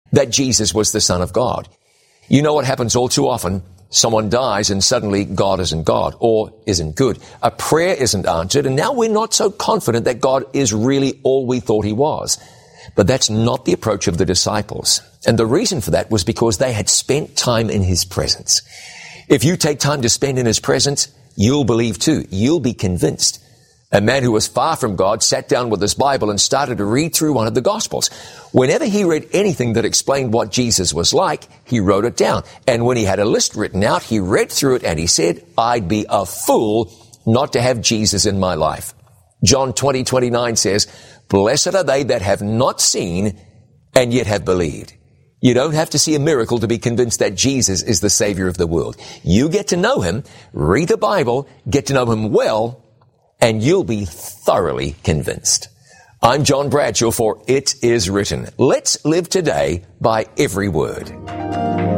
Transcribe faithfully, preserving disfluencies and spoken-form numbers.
that Jesus was the Son of God. You know what happens all too often? Someone dies and suddenly God isn't God or isn't good. A prayer isn't answered, and now we're not so confident that God is really all we thought he was. But that's not the approach of the disciples. And the reason for that was because they had spent time in his presence. If you take time to spend in his presence, you'll believe too. You'll be convinced. A man who was far from God sat down with his Bible and started to read through one of the Gospels. Whenever he read anything that explained what Jesus was like, he wrote it down. And when he had a list written out, he read through it and he said, I'd be a fool not to have Jesus in my life. John twenty twenty-nine says, blessed are they that have not seen and yet have believed. You don't have to see a miracle to be convinced that Jesus is the Savior of the world. You get to know him, read the Bible, get to know him well, and you'll be thoroughly convinced. I'm John Bradshaw for It Is Written. Let's live today by every word.